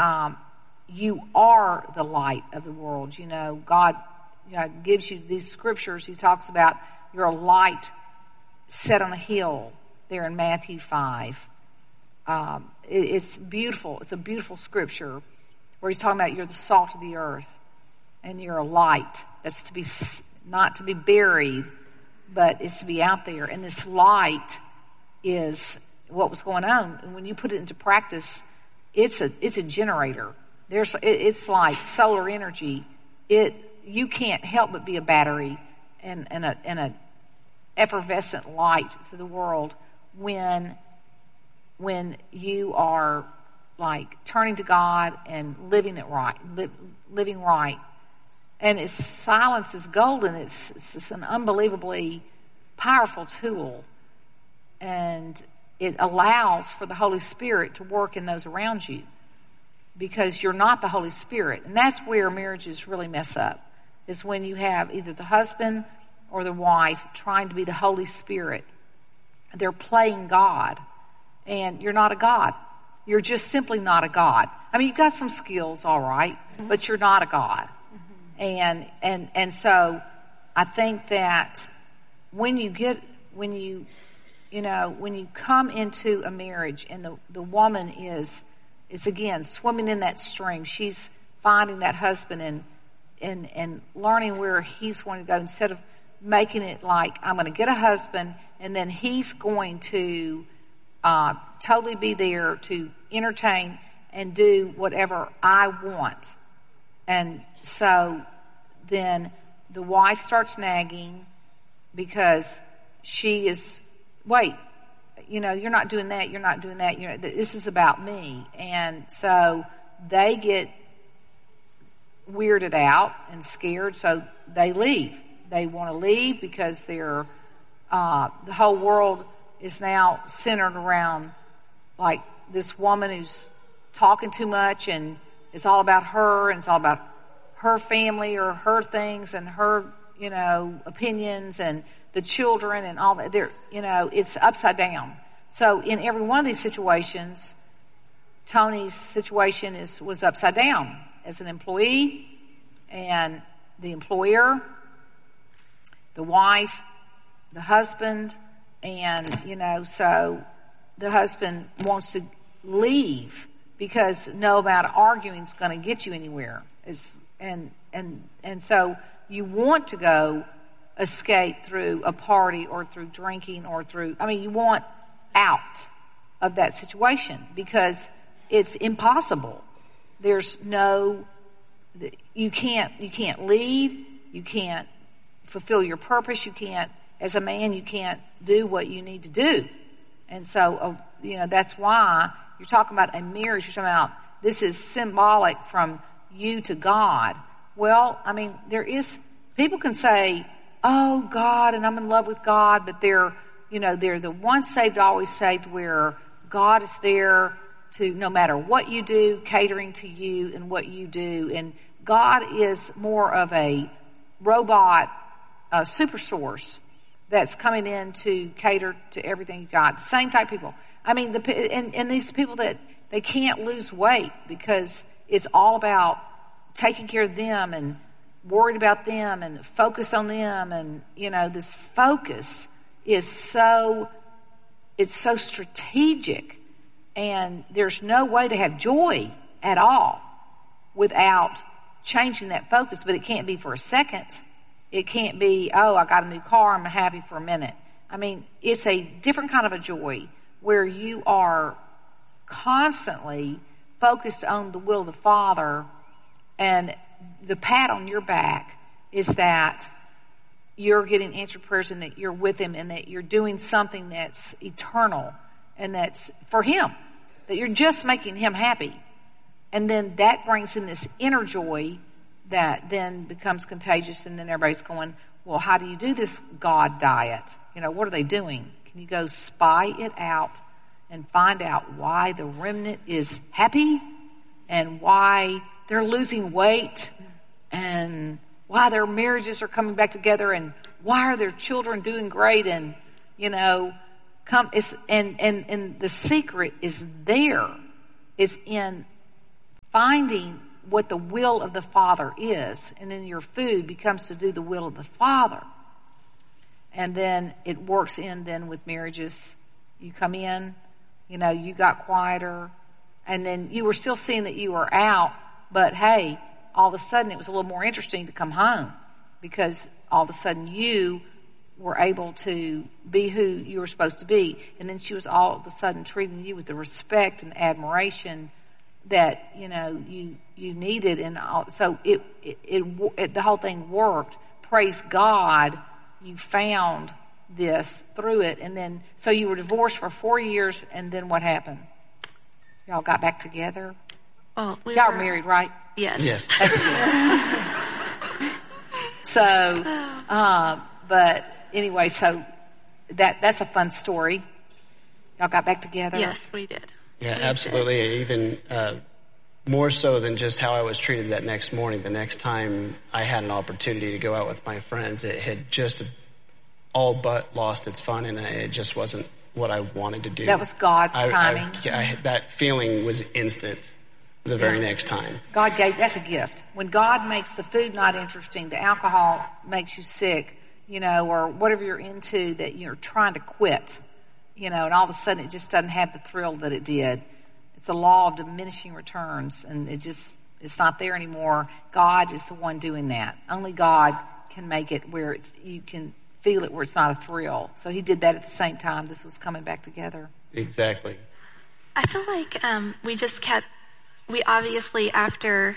you are the light of the world. God gives you these scriptures. He talks about you're a light set on a hill there in Matthew 5. It's beautiful. It's a beautiful scripture where he's talking about you're the salt of the earth and you're a light that's to be not to be buried, but it's to be out there. And this light is what was going on. And when you put it into practice, it's a generator. It's like solar energy. You can't help but be a battery and a effervescent light to the world when you are like turning to God and living it right, living right. And silence is golden. It's an unbelievably powerful tool, and it allows for the Holy Spirit to work in those around you, because you're not the Holy Spirit. And that's where marriages really mess up, is when you have either the husband or the wife trying to be the Holy Spirit. They're playing God, and you're not a God. You're just simply not a God. I mean, you've got some skills, all right, but you're not a God. And so I think that when you come into a marriage and the woman is again swimming in that stream, she's finding that husband and learning where he's going to go, instead of making it like, I'm going to get a husband and then he's going to totally be there to entertain and do whatever I want. And so then the wife starts nagging because she is, wait, you're not doing that, you're not doing that, this is about me. And so they get weirded out and scared, so they leave. They want to leave because they're the whole world is now centered around like this woman who's talking too much, and it's all about her, and it's all about her family or her things and her, opinions and the children and all that. It's upside down. So in every one of these situations, Tony's situation was upside down as an employee, and the employer, the wife, the husband, and, so the husband wants to leave because no amount of arguing is going to get you anywhere. And so you want to go escape through a party or through drinking or you want out of that situation because it's impossible. You can't lead, you can't fulfill your purpose, you can't, as a man, you can't do what you need to do. And so, that's why you're talking about a marriage, you're talking about this is symbolic from you to God. Well, people can say, oh, God, and I'm in love with God, but they're the once saved, always saved, where God is there to, no matter what you do, catering to you and what you do. And God is more of a robot, super source that's coming in to cater to everything you got. The same type of people. And these people that they can't lose weight because it's all about taking care of them and worried about them and focused on them. And, this focus is so strategic, and there's no way to have joy at all without changing that focus. But it can't be for a second. It can't be, oh, I got a new car, I'm happy for a minute. It's a different kind of a joy where you are constantly focused on the will of the Father, and the pat on your back is that you're getting answered prayers and that you're with Him and that you're doing something that's eternal and that's for Him, that you're just making Him happy. And then that brings in this inner joy that then becomes contagious, and then everybody's going, well, how do you do this God diet? What are they doing? Can you go spy it out and find out why the remnant is happy and why they're losing weight and why their marriages are coming back together and why are their children doing great? And, and the secret is there. It's in finding what the will of the Father is, and then your food becomes to do the will of the Father. And then it works in then with marriages. You come in, you got quieter, and then you were still seeing that you were out, but hey, all of a sudden it was a little more interesting to come home because all of a sudden you were able to be who you were supposed to be. And then she was all of a sudden treating you with the respect and admiration that, you needed. And so it the whole thing worked. Praise God, you found this through it. And then, so you were divorced for 4 years, and then what happened? Y'all got back together? Well, y'all were married, right? Yes. Yes. That's good. So, but anyway, so that's a fun story. Y'all got back together? Yes, we did. Yeah, We absolutely. did. Even more so than just how I was treated that next morning. The next time I had an opportunity to go out with my friends, it had just all but lost its fun, and it just wasn't what I wanted to do. That was God's timing. That feeling was instant the very next time. God that's a gift. When God makes the food not interesting, the alcohol makes you sick, or whatever you're into that you're trying to quit, and all of a sudden it just doesn't have the thrill that it did. It's a law of diminishing returns, and it's not there anymore. God is the one doing that. Only God can make it where you can feel it where it's not a thrill. So he did that at the same time this was coming back together. Exactly. I feel like we obviously, after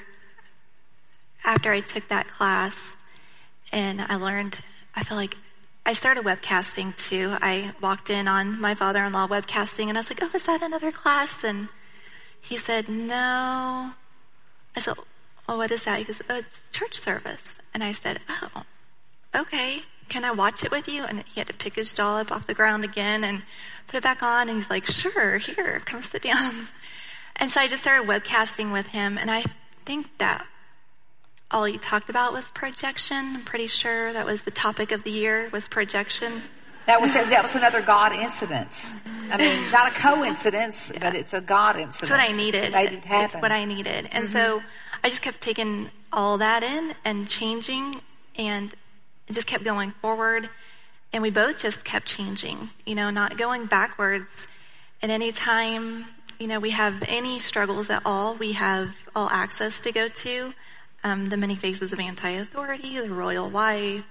I took that class and I feel like I started webcasting too. I walked in on my father-in-law webcasting, and I was like, oh, is that another class? And he said, no. I said, oh, what is that? He goes, oh, it's church service. And I said, oh, okay. Can I watch it with you? And he had to pick his jaw up off the ground again and put it back on. And he's like, sure, here, come sit down. And so I just started webcasting with him. And I think that all he talked about was projection. I'm pretty sure that was the topic of the year, was projection. That was another God incidence. I mean, not a coincidence, but it's a God incidence. That's what I needed. Made it happen. It's what I needed. And so I just kept taking all that in and changing, and it just kept going forward. And we both just kept changing, not going backwards. And anytime, we have any struggles at all, we have all access to go to. The Many Faces of Anti-Authority, The Royal Wife,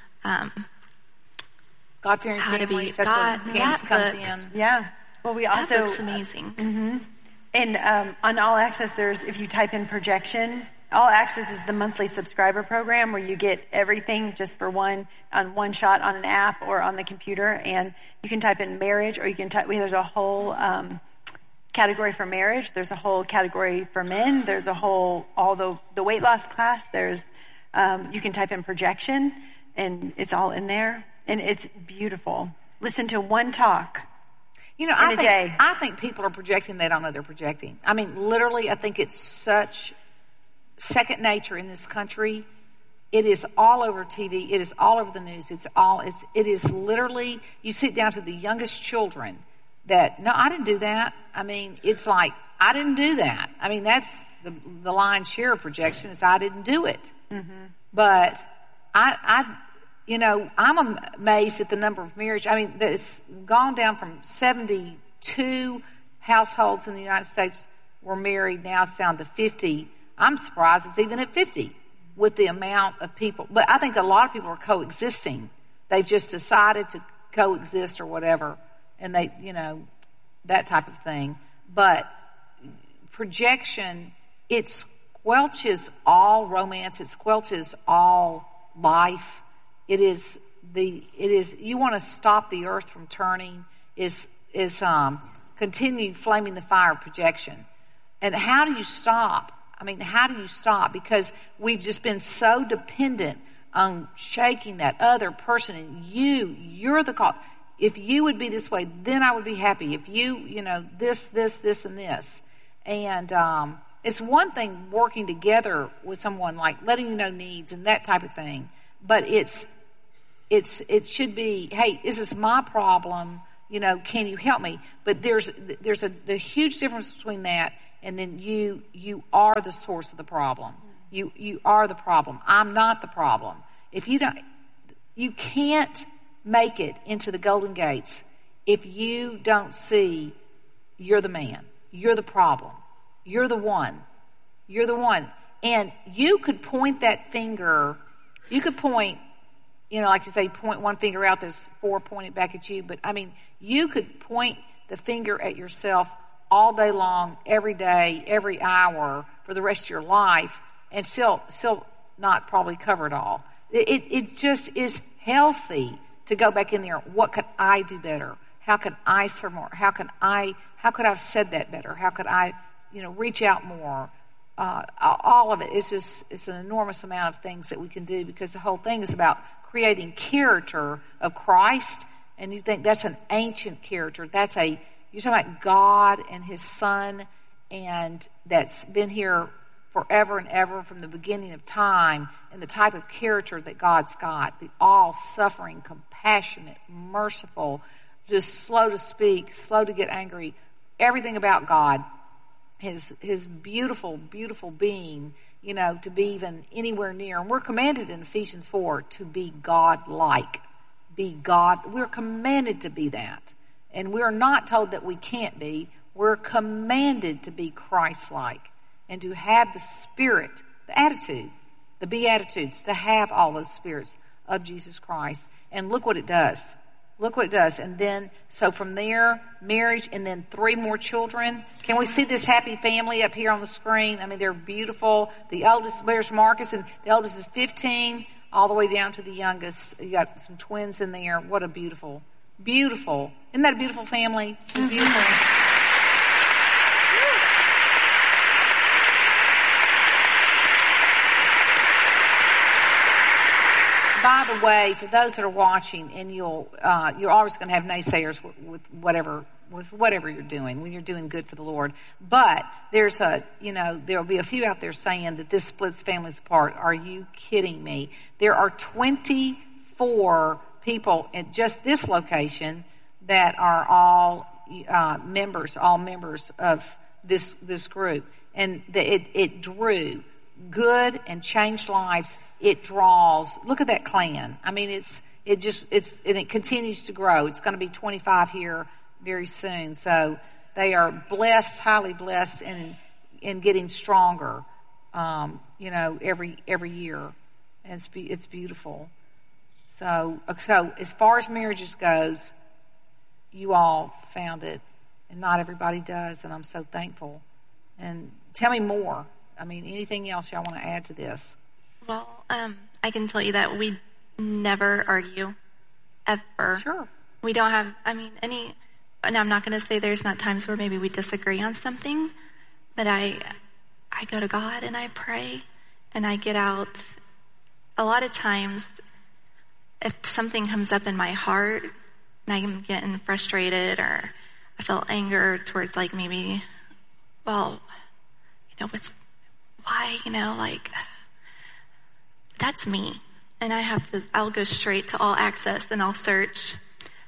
God-fearing families. That's where Candace comes in. Yeah. Well, we also... That book's amazing. Mm-hmm. And on All Access, if you type in projection, All Access is the monthly subscriber program where you get everything just for one shot on an app or on the computer. And you can type in marriage, or you can there's a whole category for marriage. There's a whole category for men. There's a whole, the weight loss class. There's, you can type in projection, and it's all in there. And it's beautiful. Listen to one talk in a day. I think people are projecting. They don't know they're projecting. I mean, literally, I think it's such second nature in this country. It is all over TV. It is all over the news. It is literally, you sit down to the youngest children that, no, I didn't do that. I mean, it's like, I didn't do that. I mean, that's the lion's share of projection is I didn't do it. Mm-hmm. But I'm amazed at the number of marriages. I mean, it's gone down from 72 households in the United States were married. Now it's down to 50. I'm surprised it's even at 50 with the amount of people. But I think a lot of people are coexisting. They've just decided to coexist or whatever. And they, that type of thing. But projection, it squelches all romance. It squelches all life. It is you want to stop the earth from turning is continue flaming the fire of projection. And how do you stop? I mean, how do you stop? Because we've just been so dependent on shaking that other person, and you're the cause. If you would be this way, then I would be happy. If you, this, and this. And it's one thing working together with someone, like letting needs and that type of thing. But it should be, hey, this is my problem. Can you help me? But there's a huge difference between that and then you are the source of the problem. You are the problem. I'm not the problem. If you don't, you can't make it into the Golden Gates if you don't see you're the man. You're the problem. You're the one. You're the one. And you could point that finger, you could point, like you say, point one finger out, there's four pointed back at you. But, you could point the finger at yourself all day long, every day, every hour, for the rest of your life, and still not probably cover it all. It just is healthy to go back in there. What could I do better? How could I serve more? How could I have said that better? How could I, reach out more? All of it is it's an enormous amount of things that we can do, because the whole thing is about creating character of Christ. And you think that's an ancient character. You're talking about God and His Son, and that's been here forever and ever from the beginning of time, and the type of character that God's got, the all-suffering, compassionate, merciful, just slow to speak, slow to get angry, everything about God, his beautiful, beautiful being, to be even anywhere near. And we're commanded in Ephesians 4 to be God-like. We're commanded to be that. And we're not told that we can't be. We're commanded to be Christ-like and to have the spirit, the attitude, the Beatitudes, to have all those spirits of Jesus Christ. And look what it does. Look what it does. And then, so from there, marriage, and then 3 more children. Can we see this happy family up here on the screen? They're beautiful. The oldest, there's Marcus, and the oldest is 15, all the way down to the youngest. You got some twins in there. What a beautiful, beautiful. Isn't that a beautiful family? Beautiful. By the way, for those that are watching, and you're always going to have naysayers with whatever you're doing when you're doing good for the Lord. But there's there'll be a few out there saying that this splits families apart. Are you kidding me? There are 24 people at just this location that are all members of this group, and it drew good and changed lives. It draws. Look at that clan. It continues to grow. It's going to be 25 here very soon. So they are blessed, highly blessed, and getting stronger. Every year, and it's beautiful. So as far as marriages goes, you all found it, and not everybody does, and I'm so thankful. And tell me more. Anything else y'all want to add to this? Well, I can tell you that we never argue, ever. Sure. We don't have, and I'm not going to say there's not times where maybe we disagree on something, but I go to God and I pray, and I get out. A lot of times, if something comes up in my heart, and I'm getting frustrated, or I feel anger towards that's me. And I'll go straight to All Access and I'll search.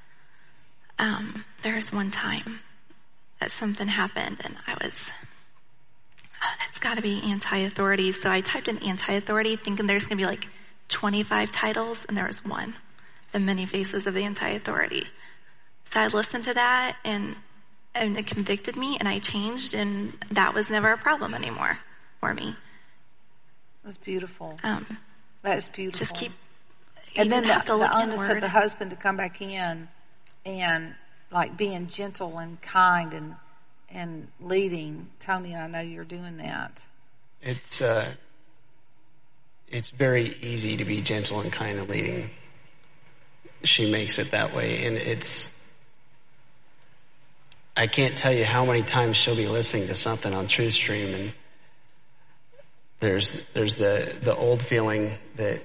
There was one time that something happened, and I was, that's got to be anti-authority. So I typed in anti-authority thinking there's going to be 25 titles, and there was one, the many faces of anti-authority. So I listened to that, and it convicted me, and I changed, and that was never a problem anymore for me. That's beautiful. That's beautiful. Just keep. And then the onus of the husband to come back in and being gentle and kind and leading. Tony, I know you're doing that. It's very easy to be gentle and kind and leading. She makes it that way, and I can't tell you how many times she'll be listening to something on TruthStream, and there's the old feeling that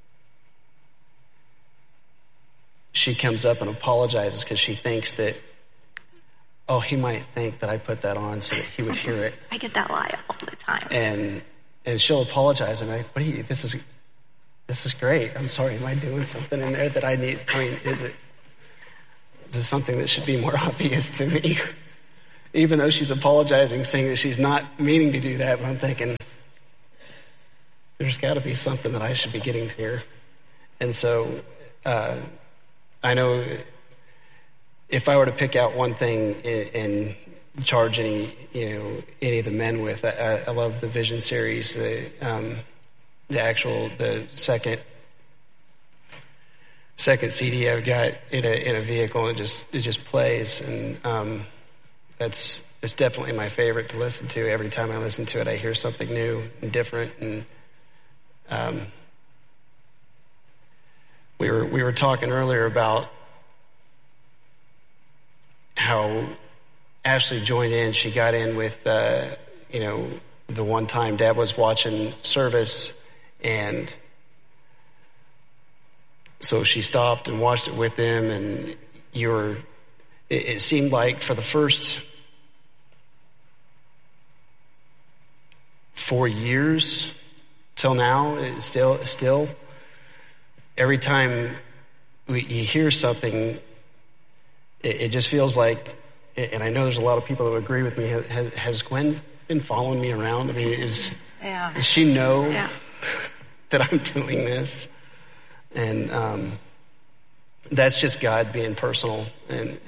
she comes up and apologizes because she thinks that, he might think that I put that on so that he would hear it. I get that lie all the time. And she'll apologize, and this is great. I'm sorry, am I doing something in there that I need? Is it something that should be more obvious to me? even though she's apologizing, saying that she's not meaning to do that. But I'm thinking, there's got to be something that I should be getting here. And so I know if I were to pick out one thing and charge any of the men with, I love the Vision series, the second CD I've got in a vehicle, and it just plays, and it's definitely my favorite to listen to. Every time I listen to it, I hear something new and different. And we were talking earlier about how Ashley joined in. She got in with the one time Dad was watching service, and so she stopped and watched it with him. And it seemed like for the first 4 years till now, it's still every time you hear something, it just feels like, and I know there's a lot of people that would agree with me, has Gwen been following me around? I mean, does she know that I'm doing this? And that's just God being personal, and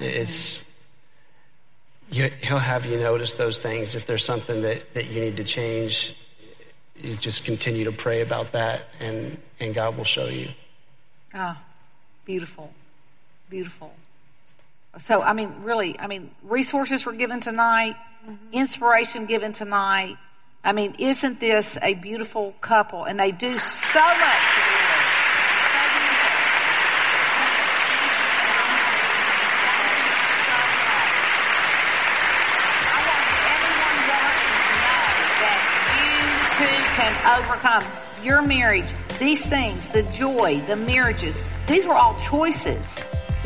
He'll have you notice those things. If there's something that you need to change, you just continue to pray about that, and God will show you. Beautiful. Beautiful. So, resources were given tonight, inspiration given tonight. Isn't this a beautiful couple? And they do so much for the Lord. Overcome your marriage, these things, the joy, the marriages. These were all choices.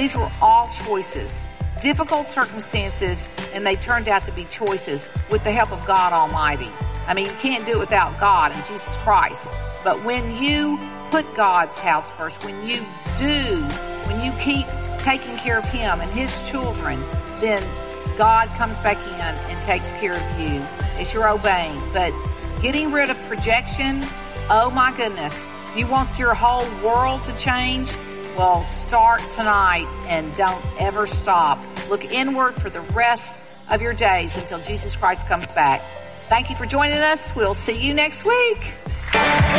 Difficult circumstances, and they turned out to be choices with the help of God Almighty. You can't do it without God and Jesus Christ. But when you put God's house first, when you keep taking care of Him and His children, then God comes back in and takes care of you as you're obeying. But getting rid of projection, oh my goodness. You want your whole world to change? Well, start tonight and don't ever stop. Look inward for the rest of your days until Jesus Christ comes back. Thank you for joining us. We'll see you next week.